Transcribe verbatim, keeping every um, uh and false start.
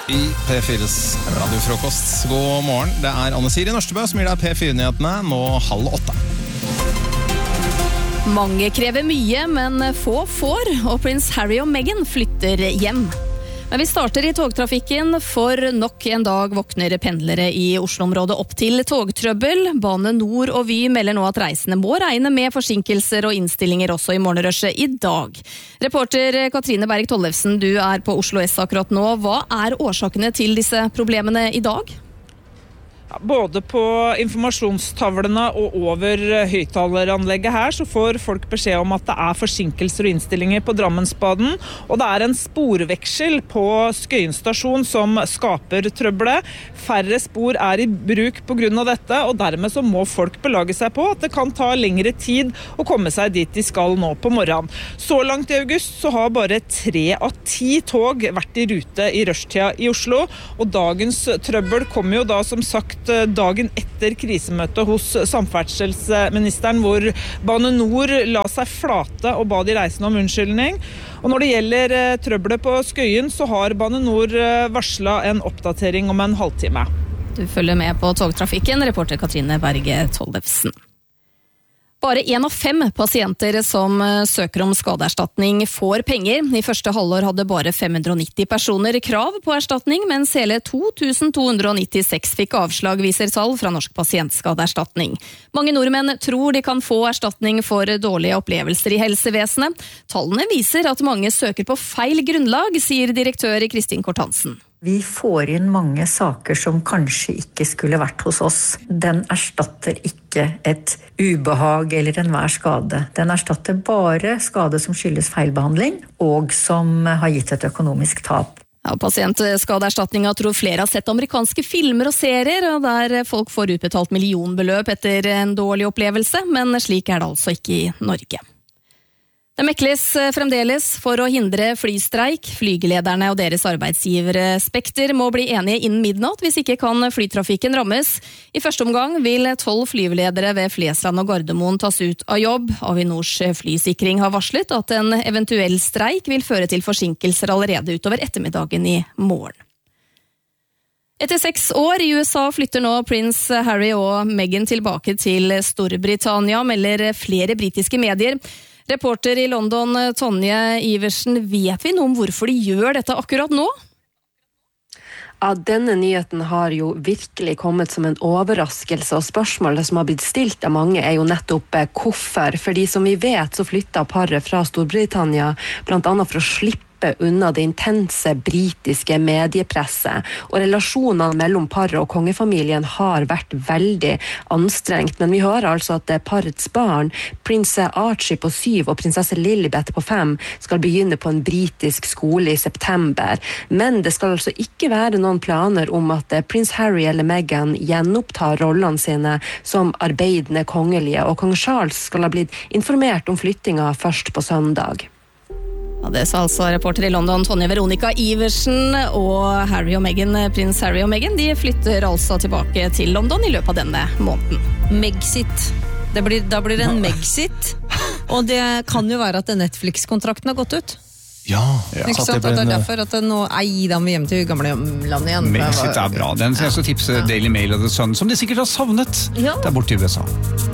I P fires radiofrokost. God morgen, det er Anne-Siri Norstebø som gir deg P fire-nyhetene nå halv åtte. Mange krever mye, men få får, og prins Harry og Meghan flytter hjem. Men vi starter i togtrafikken, for nok en dag våkner pendlere i Oslo-området opp til togtrøbbel. Bane Nor og Vy melder nå at reisende må regne med forsinkelser og innstillinger også i morgenrushet i dag. Reporter Katrine Berg Tollefsen, du er på Oslo S akkurat nå. Hva er årsakene til disse problemene i dag? Både på informasjonstavlene og over høyttaleranlegget her så får folk beskjed om at det er forsinkelser og innstillinger på Drammensbanen, og det er en sporveksel på Skøyen stasjon som skaper trøbbelet. Færre spor er i bruk på grunn av dette, og dermed så må folk belage seg på at det kan ta lengre tid å komme seg dit de skal nå på morgenen. Så langt i august så har bare tre av ti tog vært i rute i rushtida i Oslo, og dagens trøbbel kommer jo da som sagt dagen etter krisemøtet hos samferdselsministeren, hvor Bane Nor la seg flate og ba de reisende om unnskyldning. Og når det gjelder trøbbelet på Skøyen, så har Bane Nor varslet en oppdatering om en halvtime. Du følger med på togtrafikken, reporter Katrine Berge Tollefsen. Bare en av fem pasienter som søker om skadeerstatning får penger. I første halvår hadde bare fem hundre og nitti personer krav på erstatning, mens hele to tusen to hundre og nittiseks fikk avslag, viser tall fra Norsk pasientskadeerstatning. Mange nordmenn tror de kan få erstatning for dårlige opplevelser i helsevesenet. Tallene viser at mange søker på feil grunnlag, sier direktør Kristin Kortansen. Vi får inn mange saker som kanskje ikke skulle vært hos oss. Den erstatter ikke et ubehag eller enhver skade. Den erstatter bare skade som skyldes feilbehandling og som har gitt et økonomisk tap. Ja, pasientskadeerstatninga tror flere har sett amerikanske filmer og serier, og der folk får utbetalt millionbeløp etter en dårlig opplevelse, men slik er det altså ikke i Norge. Det mekles fremdeles for å hindre flystreik. Flygelederne og deres arbeidsgivere Spekter må bli enige innen midnatt, hvis ikke kan flytrafikken rammes. I første omgang vil tolv flyveledere ved Flesland og Gardermoen tas ut av jobb. Avinors flysikring har varslet at en eventuell streik vil føre til forsinkelser allerede utover ettermiddagen i morgen. Etter seks år i U S A flytter nå prins Harry og Meghan tilbake til Storbritannia, melder flere britiske medier. Reporter i London, Tonje Iversen, vet vi noe om hvorfor de gjør dette akkurat nå? Ja, denne nyheten har jo virkelig kommet som en overraskelse, og spørsmålet som har blitt stilt av mange er jo nettopp hvorfor. Fordi som vi vet så flyttet paret fra Storbritannia blant annet for å slippe unna det intense britiske mediepresset, og relasjonene mellom paret og kongefamilien har vært veldig anstrengt, men vi hører altså at parets barn, prins Archie på syv og prinsesse Lilibet på fem, skal begynne på en britisk skole i september, men det skal altså ikke være noen planer om at prins Harry eller Meghan gjenopptar rollene sine som arbeidende kongelige, og kong Charles skal ha blitt informert om flyttinga først på søndag. Ja, det sa altså reporter i London, Tonje Veronica Iversen, og Harry og Meghan, prins Harry og Meghan, de flytter altså tilbake til London i løpet av denne måneden. Megxit. Det blir, da blir det en Megxit, og det kan jo være at Netflix-kontrakten har gått ut. Ja, ja. Ikke sant? At det er derfor at det nå, ei, da må vi hjem til gamle land igjen. Megxit er bra. Den skal jeg også tipse Daily Mail og The Sun, som de sikkert har savnet. Ja. Der borte i U S A.